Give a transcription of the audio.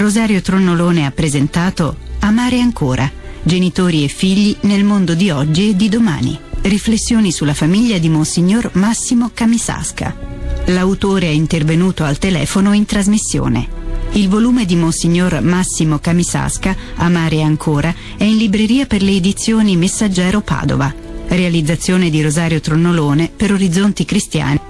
Rosario Tronnolone ha presentato Amare ancora, genitori e figli nel mondo di oggi e di domani. Riflessioni sulla famiglia di Monsignor Massimo Camisasca. L'autore è intervenuto al telefono in trasmissione. Il volume di Monsignor Massimo Camisasca, Amare ancora, è in libreria per le edizioni Messaggero Padova. Realizzazione di Rosario Tronnolone per Orizzonti Cristiani.